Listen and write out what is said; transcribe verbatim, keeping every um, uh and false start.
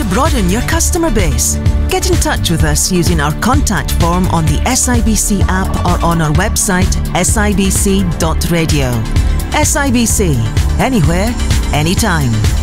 broaden your customer base? Get in touch with us using our contact form on the S I B C app or on our website s i b c dot radio. S I B C, anywhere, anytime.